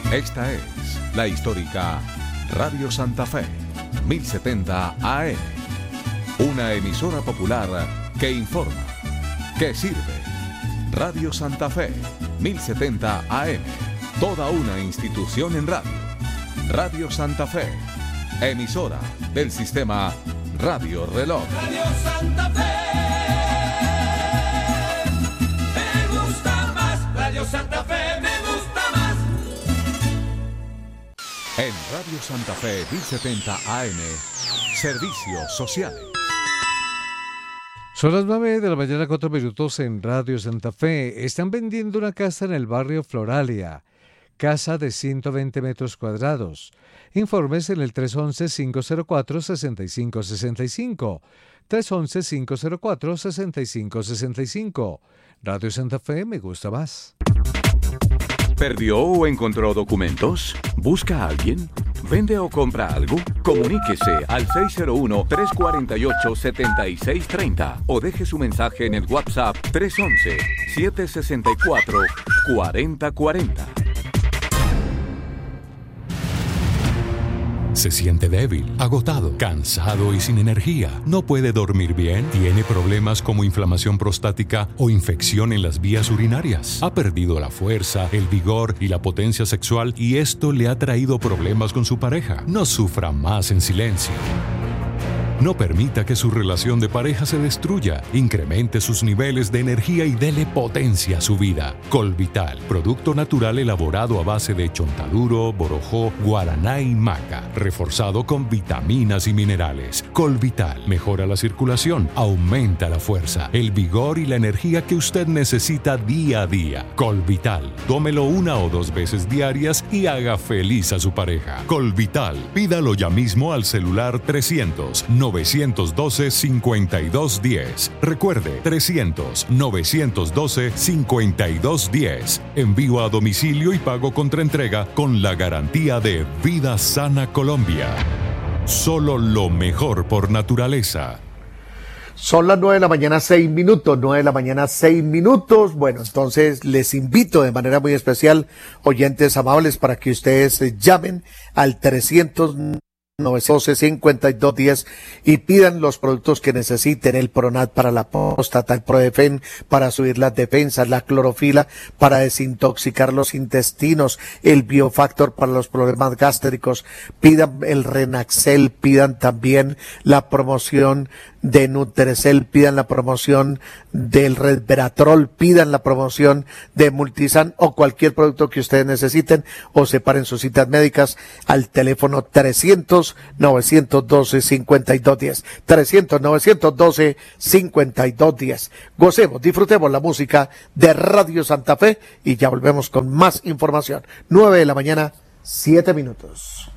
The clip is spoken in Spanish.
Esta es la histórica Radio Santa Fe, 1070 AM. Una emisora popular que informa, que sirve. Radio Santa Fe, 1070 AM. Toda una institución en radio. Radio Santa Fe, emisora del sistema Radio Reloj. Radio Santa Fe, me gusta más. Radio Santa Fe, me gusta más. En Radio Santa Fe 1070 AM, servicios sociales. Son las 9 de la mañana, 4 minutos en Radio Santa Fe. Están vendiendo una casa en el barrio Floralia. Casa de 120 metros cuadrados. Informes en el 311-504-6565. 311-504-6565. Radio Santa Fe, me gusta más. ¿Perdió o encontró documentos? ¿Busca a alguien? ¿Vende o compra algo? Comuníquese al 601-348-7630 o deje su mensaje en el WhatsApp 311-764-4040. Se siente débil, agotado, cansado y sin energía. No puede dormir bien. Tiene problemas como inflamación prostática o infección en las vías urinarias. Ha perdido la fuerza, el vigor y la potencia sexual y esto le ha traído problemas con su pareja. No sufra más en silencio. No permita que su relación de pareja se destruya. Incremente sus niveles de energía y dele potencia a su vida. Colvital, producto natural elaborado a base de chontaduro, borojó, guaraná y maca, reforzado con vitaminas y minerales. Colvital mejora la circulación, aumenta la fuerza, el vigor y la energía que usted necesita día a día. Colvital, tómelo 1 o 2 veces diarias y haga feliz a su pareja. Colvital, pídalo ya mismo al celular 300-912-5210. Recuerde, 300-912-5210. Envío a domicilio y pago contra entrega con la garantía de Vida Sana Colombia. Solo lo mejor por naturaleza. Son las 9 de la mañana, 6 minutos. 9 de la mañana, 6 minutos. Bueno, entonces les invito de manera muy especial, oyentes amables, para que ustedes llamen al 300-912-5210 y pidan los productos que necesiten: el Pronat para la próstata, el Prodefen para subir las defensas, la clorofila para desintoxicar los intestinos, el Biofactor para los problemas gástricos. Pidan el Renaxel, pidan también la promoción de Nutrecel, pidan la promoción del Resveratrol, pidan la promoción de Multisan o cualquier producto que ustedes necesiten, o separen sus citas médicas al teléfono 300-912-5210. 300-912-5210. Gocemos, disfrutemos la música de Radio Santa Fe y ya volvemos con más información. 9 de la mañana, 7 minutos.